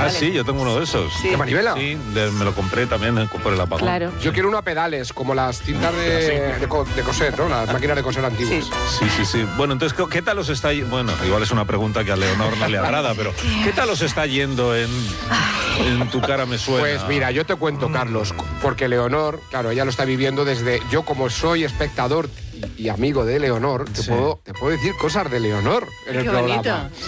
Ah, sí, yo tengo uno de esos. Sí. ¿De manivela? Sí, me lo compré también por el apagón. Claro. Yo quiero uno a pedales, como las cintas de coser, ¿no? Las máquinas de coser antiguas. Sí. Bueno, entonces, ¿qué tal os está yendo? Bueno, igual es una pregunta que a Leonor no le agrada, pero ¿qué tal os está yendo en Tu cara me suena? Pues mira, yo te cuento, Carlos, porque Leonor, claro, ella lo está viviendo desde... Yo, como soy espectador y amigo de Leonor, te puedo decir cosas de Leonor en el programa. Qué bonito.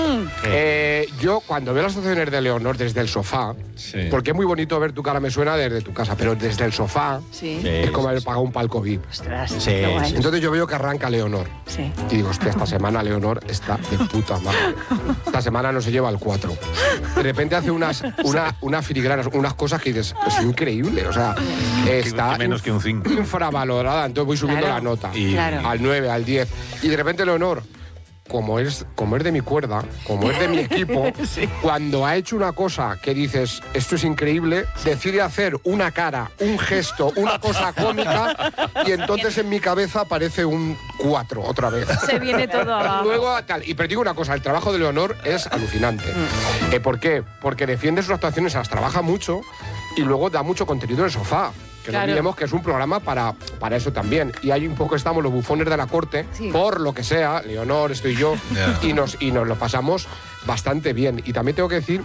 Sí. Yo, cuando veo las actuaciones de Leonor desde el sofá, porque es muy bonito ver Tu cara me suena desde tu casa, pero desde el sofá es como haber pagado un palco VIP. Ostras, qué guay. Entonces yo veo que arranca Leonor. Sí. Y digo, hostia, esta semana Leonor está de puta madre. Esta semana no se lleva el 4. De repente hace unas filigranas, unas cosas que dices, es increíble. O sea, está menos que un 5. infravalorada. Entonces voy subiendo la nota. Al 9, al 10. Y de repente Leonor, como es de mi cuerda, como es de mi equipo, cuando ha hecho una cosa que dices, esto es increíble, decide hacer una cara, un gesto, una cosa cómica, y entonces en mi cabeza aparece un 4 otra vez. Se viene todo abajo. Luego, tal. Y pero digo una cosa, el trabajo de Leonor es alucinante. ¿Por qué? Porque defiende sus actuaciones, las trabaja mucho y luego da mucho contenido en el sofá. Que no olvidemos que es un programa para eso también. Y ahí un poco estamos los bufones de la corte, por lo que sea, Leonor, estoy yo, y nos lo pasamos bastante bien. Y también tengo que decir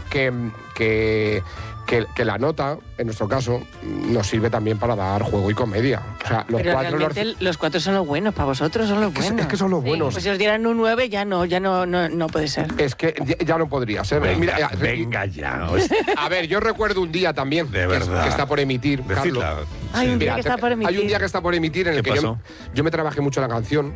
que la nota, en nuestro caso, nos sirve también para dar juego y comedia. O sea, los 4 son los buenos, para vosotros son los buenos. Es que son los buenos. Pues si os dieran un 9 ya no puede ser. Es que ya no podría ser. Venga ya. A ver, yo recuerdo un día también de verdad que está por emitir, Carlos. Hay un día que está por emitir. Hay un día que está por emitir en el que yo me trabajé mucho la canción.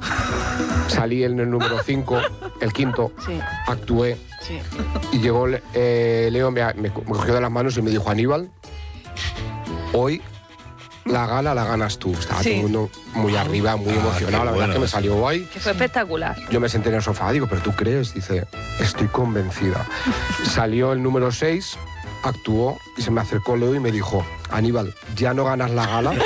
Salí en el número 5, el quinto, actué. Sí. Y llegó Leo, me cogió de las manos y me dijo, Aníbal, hoy la gala la ganas tú. Estaba todo el mundo muy arriba, muy emocionado. La verdad es que me salió guay. Que fue espectacular. Yo me senté en el sofá, digo, ¿pero tú crees? Dice, estoy convencida. Salió el número 6, actuó y se me acercó Leo y me dijo, Aníbal, ya no ganas la gala.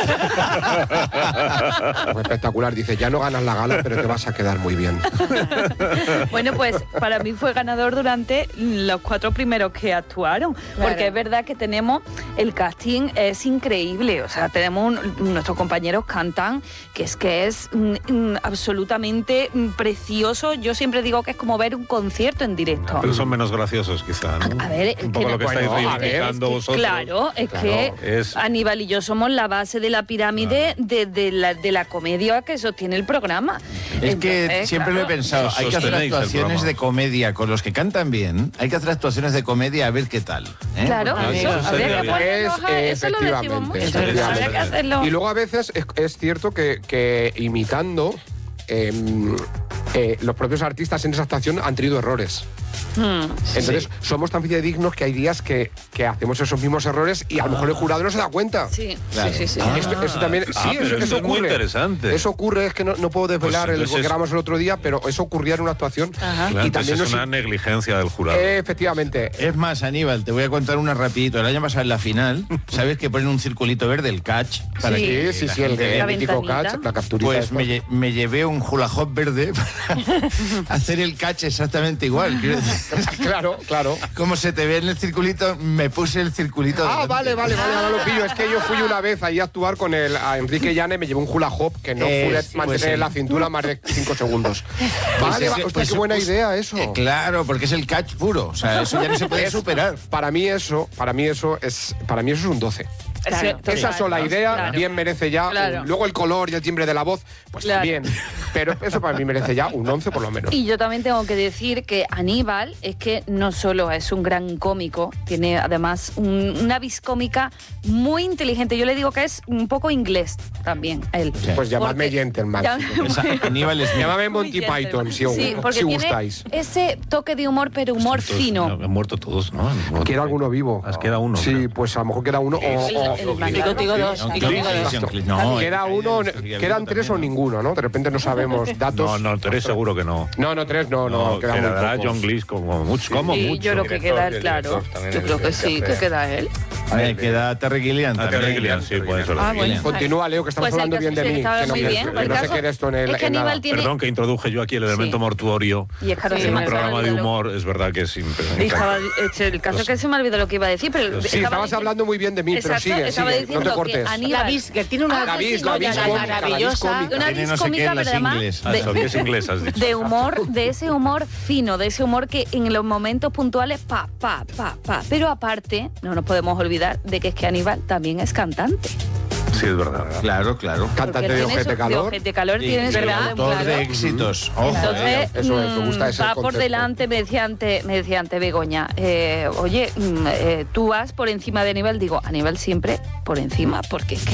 Fue espectacular. Dice, ya no ganas la gala, pero te vas a quedar muy bien. Bueno, pues para mí fue ganador durante los 4 primeros que actuaron. Claro. Porque es verdad que tenemos, el casting es increíble. O sea, nuestros compañeros cantan, que es absolutamente precioso. Yo siempre digo que es como ver un concierto en directo. Pero son menos graciosos, quizá, ¿no? A ver, un poco lo que estáis reivindicando vosotros. Claro, Aníbal y yo somos la base de la pirámide de la comedia que sostiene el programa. Es que siempre lo he pensado, hay que hacer actuaciones de comedia con los que cantan bien, hay que hacer actuaciones de comedia a ver qué tal. Claro, eso lo decimos mucho. Habría que hacerlo. Y luego a veces es cierto que imitando, los propios artistas en esa actuación han tenido errores. Entonces somos tan fidedignos que hay días que hacemos esos mismos errores y a lo mejor el jurado no se da cuenta. Sí. Eso también, pero eso es muy interesante. Eso ocurre, es que no puedo desvelar lo que grabamos el otro día, pero eso ocurría en una actuación. Y también es una negligencia del jurado. Efectivamente. Es más, Aníbal, te voy a contar una rapidito. El año pasado en la final, ¿sabes que ponen un circulito verde, el catch? Para que el mítico catch, la capturita. Pues me llevé un hula hop verde para hacer el catch exactamente igual. Quiero decir, Claro. Como se te ve en el circulito, me puse el circulito. Vale, ahora lo pillo. Es que yo fui una vez ahí a actuar con a Enrique Llana y me llevé un hula hop que no pude mantener en la cintura más de 5 segundos. Vale, hostia, qué buena idea eso. Claro, porque es el catch puro. O sea, eso ya no se puede superar. Para mí eso es un 12. Claro, esa sola idea bien merece ya. Claro. Luego el color y el timbre de la voz, pues también. Pero eso para mí merece ya un 11 por lo menos. Y yo también tengo que decir que Aníbal es que no solo es un gran cómico, tiene además una vis cómica muy inteligente. Yo le digo que es un poco inglés también, él. Pues llamadme gentleman. Aníbal es Llámame Monty Python, si gustáis. Ese toque de humor, pero humor fino. Han muerto todos, ¿no? Queda alguno vivo. Queda uno. Sí, pues a lo mejor queda uno Digo dos. No, queda uno, quedan 3 o ninguno, ¿no? De repente no sabemos datos. No, 3 seguro que no. No, 3 no. Quedará John Cleese como mucho. Yo creo que queda él, claro. Yo creo que sí, que queda él. Queda Terry Gilliam. Terry Gilliam, sí, puede ser. Bueno. Continúa, Leo, que estamos Pues hablando bien de mí. estaba Que no, muy bien. que no se quede esto en nada. Perdón que introduje yo aquí el elemento mortuorio. Y es que en un programa de humor, es verdad que es el caso es que se me olvidó lo que iba a decir, pero sí, estabas hablando muy bien de mí, pero sigue, no te cortes. La vis, que tiene una vis maravillosa. Una vis cómica, pero además es inglesa, has dicho. de humor, de ese humor fino, de ese humor que en los momentos puntuales, pa. Pero aparte, no nos podemos olvidar de que es que Aníbal también es cantante. Sí, es verdad. Claro. Cantante de Ojete Calor. De Ojete Calor, tienes ¿verdad? Autor de éxitos. Ojo, entonces, eso es, me gusta ese va por concepto. delante, me decía antes Begoña, oye, tú vas por encima de Aníbal. Digo, Aníbal siempre por encima, porque es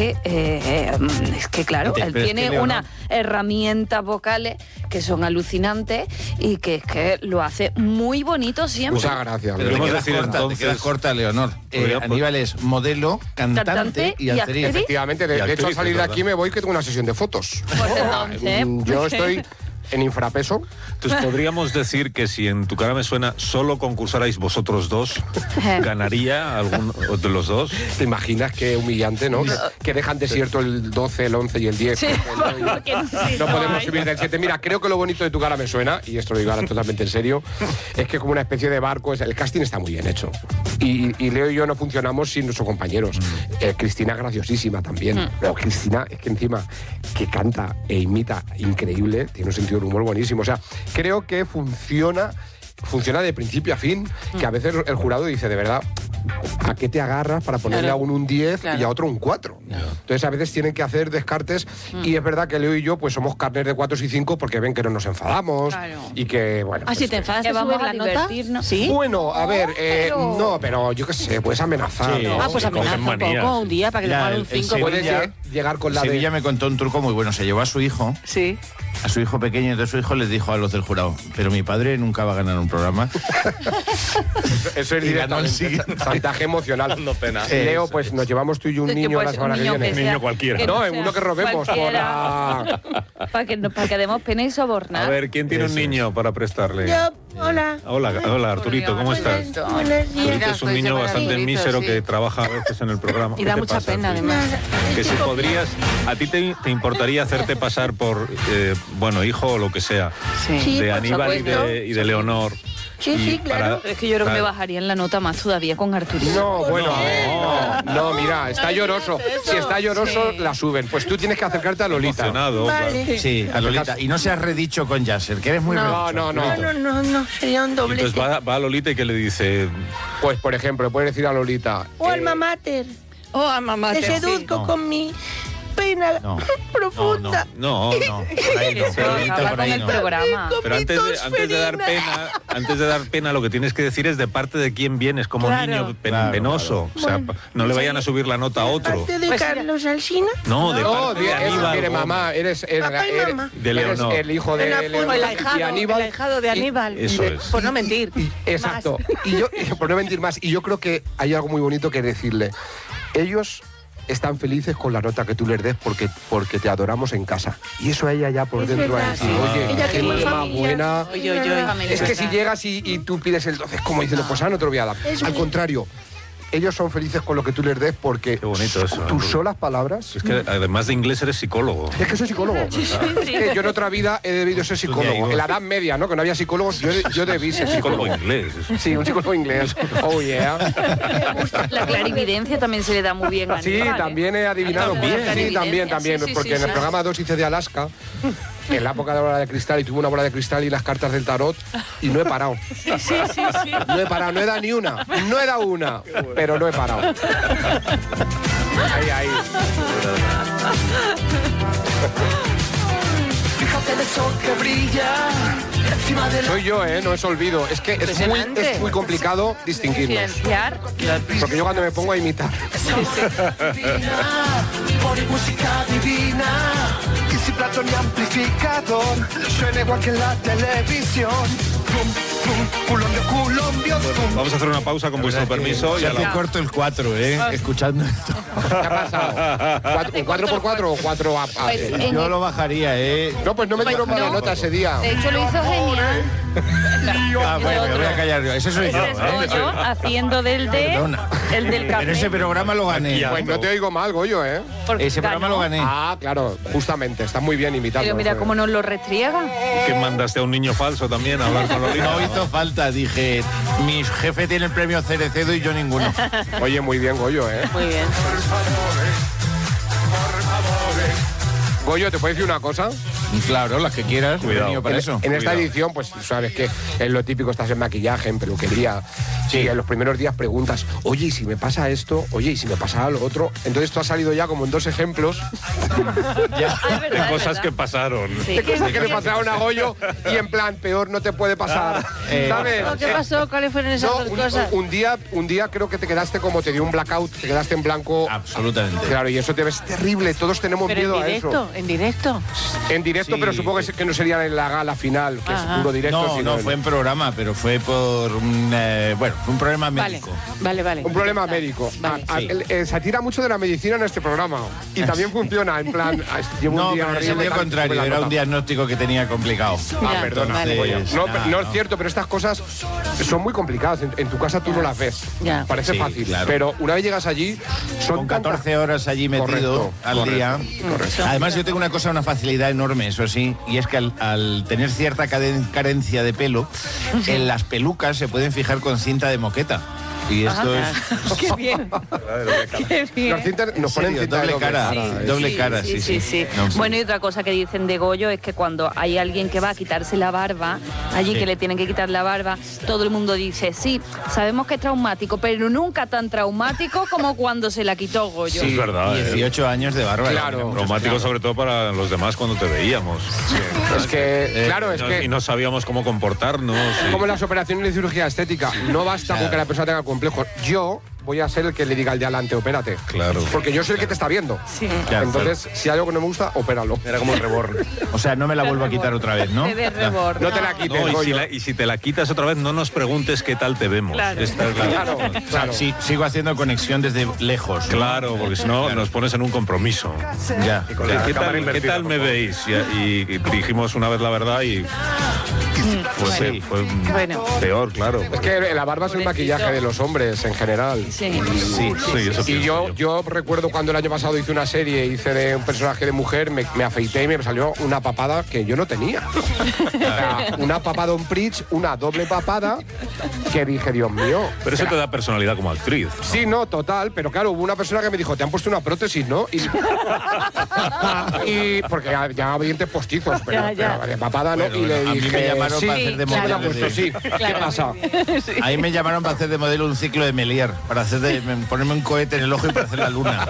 que claro, él tiene unas herramientas vocales que son alucinantes y que es que lo hace muy bonito siempre. Muchas gracias. Pero te quedas corta, Leonor. Aníbal es modelo, cantante y actriz. Efectivamente, de hecho, al salir de aquí me voy que tengo una sesión de fotos. Pues entonces, yo estoy en infrapeso. Entonces podríamos decir que si en Tu cara me suena solo concursarais vosotros dos, ¿ganaría alguno de los dos? ¿Te imaginas qué humillante, no? Que dejan desierto el 12, el 11 y el 10. Sí, no podemos subir del 7. Mira, creo que lo bonito de Tu cara me suena, y esto lo digo ahora totalmente en serio, es que como una especie de barco, el casting está muy bien hecho. Y Leo y yo no funcionamos sin nuestros compañeros. Cristina graciosísima también. Pero Cristina es que encima que canta e imita increíble, tiene un sentido del humor buenísimo. O sea, creo que funciona de principio a fin, que a veces el jurado dice, de verdad, ¿a qué te agarras para ponerle a uno un 10 y a otro un 4? Entonces a veces tienen que hacer descartes y es verdad que Leo y yo pues somos carnes de 4 y 5 porque ven que no nos enfadamos y que, bueno... Si te enfadas, que ¿te vamos subes a la nota? divertirnos. ¿Sí? Bueno, a ver, no, pero yo qué sé, puedes amenazar, Sí. ¿no? Pues amenaza un poco un día para que te pongan un 5. Puedes llegar con la de... Sevilla me contó un truco muy bueno. Se llevó a su hijo. Sí. A su hijo pequeño, entonces su hijo les dijo a los del jurado, pero mi padre nunca va a ganar un programa. Eso es Y ganó el directamente siguiente. chantaje emocional. Dando pena. Leo, pues nos llevamos tú y yo un niño la semana que viene. Un niño cualquiera. No, en uno que robemos. Para que demos pena y sobornar. A ver, ¿quién tiene un niño para prestarle? Yo, hola. Hola, Arturito, ¿cómo estás? Buenos días. Arturito es un niño bastante mísero que trabaja a veces en el programa. Y ¿Qué da te mucha pasa, pena, Arturito? además. Que si podrías, ¿a ti te importaría hacerte pasar por, hijo o lo que sea, Sí, de por Aníbal supuesto. y de Leonor? Sí, claro. Es que yo creo que me bajarían la nota más todavía con Arturito. No, bueno, no, mira, está lloroso. Si está lloroso, la suben. Pues tú tienes que acercarte a Lolita. Emocionado. Vale. Sí, a Lolita. Y no seas redicho con Yasser, que eres muy No, redicho. no. Sería un doblete. Entonces va a Lolita y que le dice... Pues, por ejemplo, puedes decir a Lolita... O alma mater. Oh, mamá. Te seduzco No. con mi pena No. profunda. No. No, por ahí no, Eso Lolita, acaba por con ahí el no. programa. Con Pero mi antes de dar pena, lo que tienes que decir es de parte de quién vienes, como Claro. niño Claro, penoso. O sea, Bueno, no le vayan a subir la nota a otro. Parte de Pues mira. Carlos Alsina. No, de No, parte de Aníbal. mire, Gómez. mamá, eres Papá y mamá. De Leonor. el hijo de El Leonor El y Aníbal. ahijado de Aníbal. Eso es. Por no mentir. Exacto. Y yo, por no mentir más, y yo creo que hay algo muy bonito que decirle. Ellos están felices con la nota que tú les des porque te adoramos en casa. Y eso a ella ya por Es dentro va a verdad, decir, sí. oye, Ella qué tiene madre más familia. buena. Oye, oye. Es que si llegas y tú pides el 12, es como diciendo, pues no te lo voy a dar. Es Al verdad. contrario, ellos son felices con lo que tú les des porque Qué bonito eso, tus Arturo. solas palabras... Es que además de inglés eres psicólogo. Es que soy psicólogo. Es que yo en otra vida he debido ser psicólogo. En la Edad Media, ¿no? Que no había psicólogos, yo debí ser Psicólogo psicólogo. inglés. Sí, un psicólogo inglés. Oh, yeah. La clarividencia también se le da muy bien a Sí, Aníbal, ¿eh? también he adivinado. También. Sí, también. Sí, sí, Porque sí, en el sí. programa 2 hice de Alaska, en la época de la bola de cristal, y tuve una bola de cristal y las cartas del tarot, y no he parado. No he parado, no he dado ni una. No he dado una, pero no he parado. Ahí. Fíjate del sol que brilla encima de la Soy yo, ¿eh? No es olvido. Es que es muy complicado distinguirnos. Diferenciar. Porque yo cuando me pongo a imitar... divina, pone música divina. Y sin plato ni amplificador, suena igual que en la televisión. Pum, Vamos a hacer una pausa con vuestro permiso. Se hace corto el 4, escuchando esto. ¿Qué ha pasado? ¿4x4 o 4 a? Pues, Yo lo bajaría, No, pues no me dieron mala nota ese día. De hecho, lo hizo genial. Bueno, me voy a callar yo. Ese soy yo. Ese soy yo, haciendo el del café. En ese programa lo gané. Pues no te oigo mal, Goyo, ¿eh? Porque Ese programa lo gané. Ah, claro, justamente. Está muy bien imitando. Pero mira cómo nos lo restriega. ¿Que mandaste a un niño falso también a hablar con Lolita? No hizo falta, dije, mi jefe tiene el premio Cerecedo y yo ninguno. Oye, muy bien, Goyo, ¿eh? Muy bien. Goyo, ¿te puedo decir una cosa? Claro, las que quieras. Cuidado. He venido para eso. En esta Cuidado. edición, pues sabes que es lo típico, estás en maquillaje, en peluquería. Sí, en los primeros días preguntas, oye, ¿y si me pasa esto? Oye, ¿y si me pasa lo otro? Entonces tú has salido ya como en 2 ejemplos De cosas que pasaron. de cosas que le pasaron a Goyo y en plan, peor no te puede pasar. ¿Sabes? ¿Qué pasó? ¿Cuáles fueron esas No, dos cosas? un día creo que te quedaste como te dio un blackout, te quedaste en blanco. Absolutamente. Claro, y eso te ves terrible, todos tenemos Pero miedo en a directo, eso. en directo. En directo, Sí. pero supongo que no sería en la gala final, que Ajá. es puro directo. No, sino no, fue en programa, pero fue por un, fue un problema médico. Vale. un problema médico. Vale. Sí. Se tira mucho de la medicina en este programa. Y también funciona, en plan, llevo No, un día pero en horrible, sentido tal, contrario, sube la era un nota. diagnóstico que tenía complicado. Ya, Perdona, vale. Goyo. No, Nada, no es no. cierto, pero estas cosas son muy complicadas. En tu casa tú no las ves. Ya. Parece Sí, fácil. claro. Pero una vez llegas allí, son Con tantas- 14 horas allí metido Correcto, al correcto, día. correcto. Además, yo tengo una facilidad enorme, eso sí, y es que al tener cierta carencia de pelo, en las pelucas se pueden fijar con cinta de moqueta. Y esto es Qué bien. Qué bien. Nos ponen serio, cinta de doble cara. cara. Doble cara, sí. No, sí. Bueno, y otra cosa que dicen de Goyo es que cuando hay alguien que va a quitarse la barba, allí Sí. que le tienen que quitar la barba, todo el mundo dice, sí, sabemos que es traumático, pero nunca tan traumático como cuando se la quitó Goyo. Sí, es verdad. 18 años de barba. Claro. Traumático sobre todo para los demás cuando te veíamos. Es que, claro, es Y que no sabíamos cómo comportarnos. y- como las operaciones de cirugía estética, no basta con que la persona tenga complejos. Yo voy a ser el que le diga al de adelante, opérate. Claro. Porque yo soy el que te está viendo. Sí. Claro, Entonces, si hay algo que no me gusta, opéralo. Era como el reborn. O sea, no me la vuelvo a quitar otra vez, ¿no? De rebord. No te la quites, No, Goyo. y si te la quitas otra vez, no nos preguntes qué tal te vemos. Claro. Esta es la- Claro, O sea, claro. sí, sigo haciendo conexión desde lejos. ¿no? Claro, porque si no nos pones en un compromiso. Ya. ¿Qué tal me veis? Y dijimos una vez la verdad y fue Bueno. peor, claro. Es que la barba es el maquillaje de los hombres en general. Sí. Sí, eso Y pienso yo recuerdo cuando el año pasado hice una serie, hice de un personaje de mujer, me afeité y me salió una papada que yo no tenía. O sea, una papada on bridge, una doble papada, que dije, Dios mío. Pero eso te da personalidad como actriz. Sí, no, total, pero claro, hubo una persona que me dijo, te han puesto una prótesis, ¿no? Y porque ya había dientes postizos, pero, Ya. pero de papada no. Bueno, y le a mí dije, me llamaron sí, para hacer de sí, me la modelo han puesto, de- sí. ¿Qué pasa? Ahí me llamaron para hacer de modelo un ciclo de Melier, para ponerme un cohete en el ojo y para hacer la luna.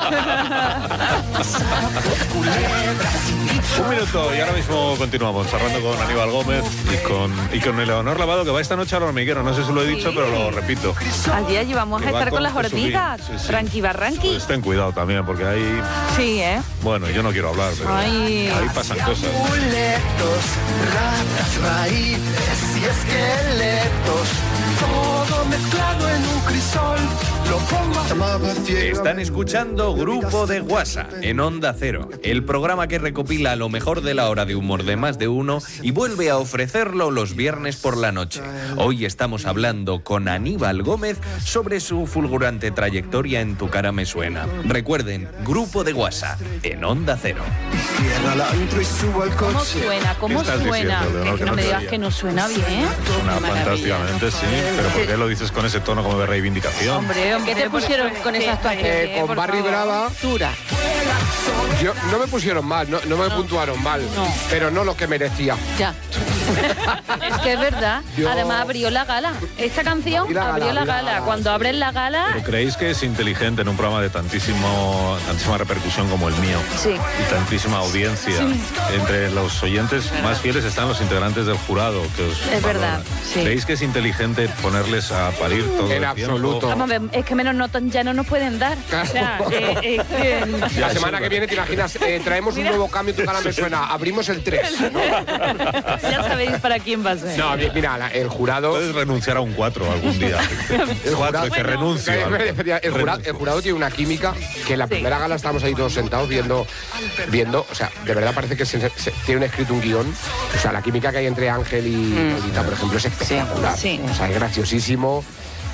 Un minuto y ahora mismo continuamos charlando con Aníbal Gómez y con Eleonor Lavado, que va esta noche al hormiguero. No sé si lo he dicho, pero lo repito. Allí vamos a Que va estar con las Jesús Gil. hormigas. Sí. Ranqui barranqui. Pues ten cuidado también, porque ahí... Sí, ¿eh? Bueno, yo no quiero hablar, pero Ay. ahí pasan cosas. Amuletos, ratas, raíces y esqueletos, todo mezclado en un crisol, lo pongo Están escuchando Grupo de Guasa en Onda Cero, el programa que recopila lo mejor de la hora de humor de más de uno y vuelve a ofrecerlo los viernes por la noche. Hoy estamos hablando con Aníbal Gómez sobre su fulgurante trayectoria en Tu cara me suena. Recuerden, Grupo de Guasa en Onda Cero. Cierra el antro y subo al ¿Cómo coche. suena? ¿Cómo ¿Qué estás suena? diciendo, Leonor, Que que no no me te digas oye? que no suena bien. Suena Maravilla. fantásticamente, sí. Pero ¿por qué lo dices con ese tono como de reivindicación? Hombre, ¿Qué te pusieron con esa actuación? Con Por Barry favor. Brava. Dura. No me pusieron mal, no me puntuaron mal, pero no lo que merecía. Ya. Es que es verdad. Yo- Además abrió la gala. Esta canción Y la gala, abrió la y la gala. gala, Cuando sí. abres la gala, ¿Pero creéis que es inteligente en un programa de tantísima repercusión como el mío sí. y tantísima audiencia? Entre los oyentes más fieles están los integrantes del jurado que os Es verdad, valoran. sí. ¿Creéis que es inteligente ponerles a parir todo En el tiempo? absoluto. Vamos a ver, es que menos notas ya no nos pueden dar. O sea, es que- La semana que viene, te imaginas, traemos un nuevo cambio, Tu cara me suena, abrimos el 3. ya sabéis sabéis para quién va a ser. No, mira, el jurado... Puedes renunciar a un 4 algún día. El 4, que renuncio. El jurado tiene una química que en la primera gala estábamos ahí todos sentados viendo, o sea, de verdad parece que tienen escrito un guión. O sea, la química que hay entre Ángel y Edita, por ejemplo, es espectacular. Sí. O sea, es graciosísimo.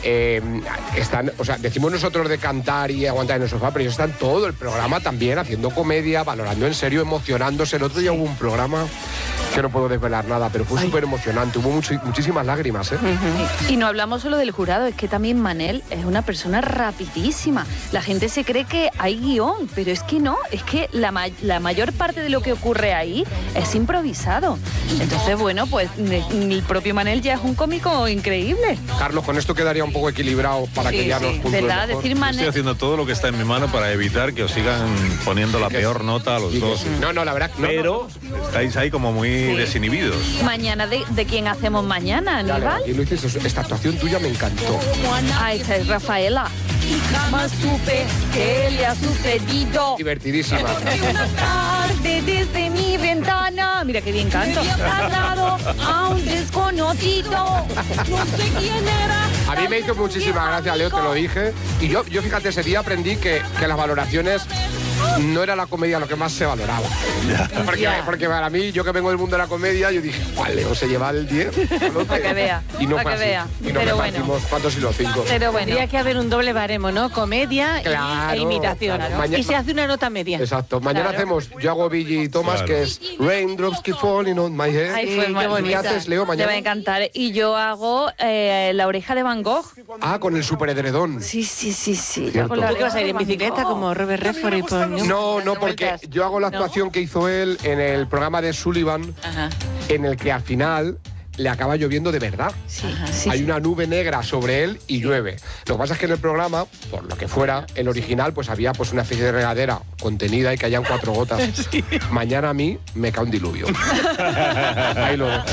Están, o sea, decimos nosotros de cantar y aguantar en el sofá, pero ellos están todo el programa también haciendo comedia, valorando en serio, emocionándose. El otro día hubo un programa que no puedo desvelar nada, pero fue súper emocionante. Hubo muchísimas lágrimas, ¿eh? Y no hablamos solo del jurado, es que también Manel es una persona rapidísima. La gente se cree que hay guión, pero es que no, es que la mayor parte de lo que ocurre ahí es improvisado. Entonces, bueno, pues el propio Manel ya es un cómico increíble. Carlos, con esto quedaría un poco equilibrado para que ya nos puntúe ¿verdad? mejor. Decir Manel... Estoy haciendo todo lo que está en mi mano para evitar que os sigan poniendo la peor nota a los dos. No, la verdad... Pero estáis ahí como muy desinhibidos. Mañana, ¿de quién hacemos mañana, Aníbal? Y lo dices, esta actuación tuya me encantó. Ah, esta es Rafaela. Jamás supe que le ha sucedido. Divertidísima. Una tarde desde mi ventana. Mira qué bien canto. Hablado a un desconocido. No sé quién era. A mí me hizo muchísima gracia, Leo, te lo dije. Y yo fíjate, ese día aprendí que las valoraciones no era la comedia lo que más se valoraba. Porque para mí, yo que vengo del mundo de la comedia, yo dije, Leo se lleva el 10. Para que vea. Y no para fue que así. vea. Y nos Pero repartimos cuántos y los 5. Pero bueno. Tendría que haber un doble baremo, ¿no? Comedia Claro, e imitación. claro. Y se hace una nota media. Exacto. Mañana hacemos, yo hago Billy y Thomas, que es Raindrops Keep Falling on My Head. Ay, fue qué muy ¿Qué bonita. haces, Leo, Te mañana? va a encantar. Y yo hago La oreja de Van Gogh. Ah, con el superedredón. Sí. Cierto. Hago la ¿Tú qué vas a ir en oreja de Van bicicleta Gogh. como Robert Redford y por No, porque yo hago la actuación que hizo él en el programa de Sullivan, Ajá. en el que al final le acaba lloviendo de verdad. Sí. Hay una nube negra sobre él y llueve. Lo que pasa es que en el programa, por lo que fuera, el original, pues había pues una especie de regadera contenida y caían 4 gotas. Mañana a mí me cae un diluvio. Ahí lo dejo.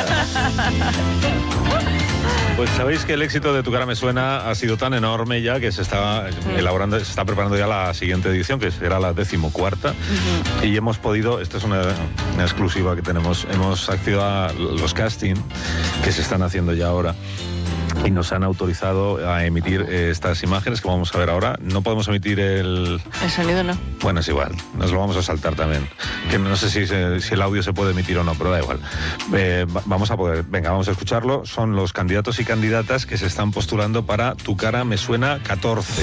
Pues sabéis que el éxito de Tu cara me suena ha sido tan enorme ya que se está elaborando, se está preparando ya la siguiente edición, que será la 14ª. Y hemos podido, esta es una exclusiva que tenemos, hemos accedido a los casting que se están haciendo ya ahora. Y nos han autorizado a emitir estas imágenes que vamos a ver ahora. No podemos emitir el sonido no. Bueno, es igual, nos lo vamos a saltar también. Que no sé si el audio se puede emitir o no, pero da igual. Vamos a poder, venga, vamos a escucharlo. Son los candidatos y candidatas que se están postulando para Tu cara me suena 14.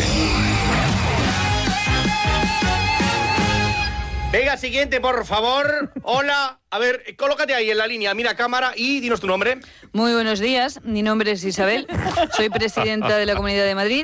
Venga, siguiente, por favor. Hola. A ver, colócate ahí en la línea, mira cámara y dinos tu nombre. Muy buenos días, mi nombre es Isabel, soy presidenta de la Comunidad de Madrid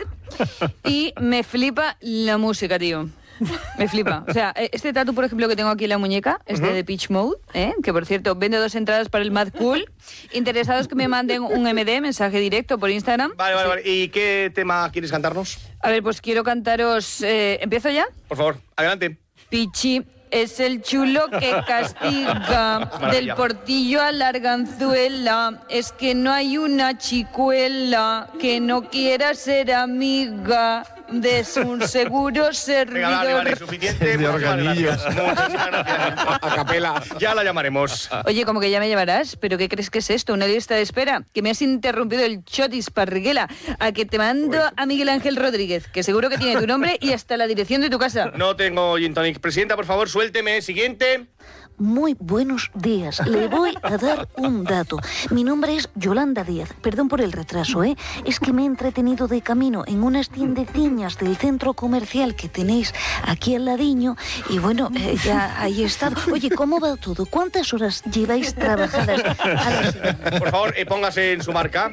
y me flipa la música, tío. Me flipa. O sea, este tatu, por ejemplo, que tengo aquí en la muñeca, es de Depeche Mode, que por cierto, vende 2 entradas para el Mad Cool. Interesados que me manden un MD, mensaje directo por Instagram. Vale. ¿Y qué tema quieres cantarnos? A ver, pues quiero cantaros... ¿Empiezo ya? Por favor, adelante. Pichi es el chulo que castiga, del Portillo a la Arganzuela. Es que no hay una chicuela que no quiera ser amiga de su seguro servidor. Venga, vale, suficiente. De organillos. Muchísimas gracias. A capela. Ya la llamaremos. Oye, como que ya me llevarás, ¿pero qué crees que es esto? ¿Una lista de espera? Que me has interrumpido el chotis parriguela. A que te mando a Miguel Ángel Rodríguez, que seguro que tiene tu nombre y hasta la dirección de tu casa. No tengo gin tonic. Presidenta, por favor, suélteme. Siguiente. Muy buenos días. Le voy a dar un dato. Mi nombre es Yolanda Díaz. Perdón por el retraso, ¿eh? Es que me he entretenido de camino en unas tiendeciñas del centro comercial que tenéis aquí al ladiño y bueno, ya ahí he estado. Oye, ¿cómo va todo? ¿Cuántas horas lleváis trabajadas a la semana? Por favor, póngase en su marca.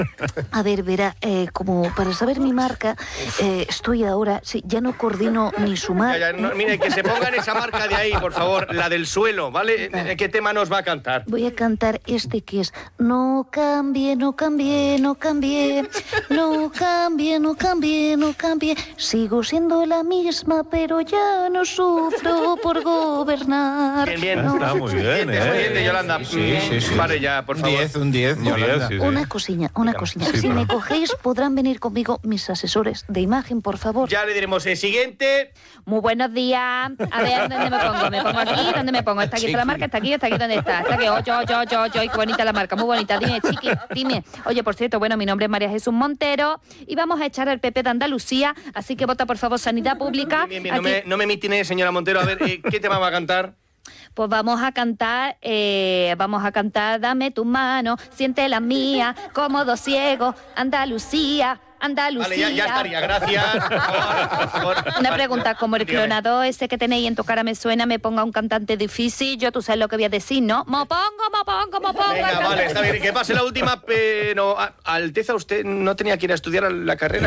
A ver, verá, como para saber mi marca, estoy ahora, sí, ya no coordino ni sumar. Mire, que se ponga en esa marca de ahí, por favor, la del suelo, ¿vale? ¿Qué tema nos va a cantar? Voy a cantar este que es No cambie, no cambie, no cambie, no cambie, no cambie, no cambie. Sigo siendo la misma, pero ya no sufro por gobernar. Bien. No. Está muy bien, Siguiente, Yolanda. Sí. Vale ya, por favor. Un 10, Yolanda. Sí. Una cosilla. Sí, Si pero- me cogéis, podrán venir conmigo mis asesores de imagen, por favor. Ya le diremos el siguiente. Muy buenos días. A ver, ¿dónde me pongo? ¿Me pongo aquí? ¿Dónde me pongo? pongo? Está aquí, está la marca, está aquí, ¿dónde está? Está aquí, qué bonita la marca, muy bonita. Dime, chiqui, dime. Oye, por cierto, bueno, mi nombre es María Jesús Montero y vamos a echar al PP de Andalucía, así que vota, por favor, Sanidad Pública. Bien. No me mitine, señora Montero. A ver, ¿qué tema va a cantar? Pues vamos a cantar, dame tu mano, siente la mía, cómodo ciego, Andalucía. Vale, ya estaría, gracias. Por favor. Una pregunta, como el Dígame. clonador ese que tenéis en Tu cara me suena, me ponga un cantante difícil, tú sabes lo que voy a decir, ¿no? ¡Mo pongo! Venga, vale, está bien. Que pase la última, pero Alteza, usted no tenía que ir a estudiar la carrera.